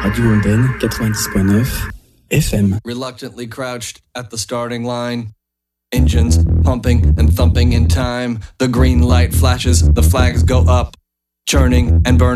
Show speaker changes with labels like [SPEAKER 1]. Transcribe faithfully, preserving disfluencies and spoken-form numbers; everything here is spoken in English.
[SPEAKER 1] Radio Mondaine quatre-vingt-dix point neuf F M.
[SPEAKER 2] Reluctantly crouched at the starting line. Engines pumping and thumping in time. The green light flashes, the flags go up. Churning and burning.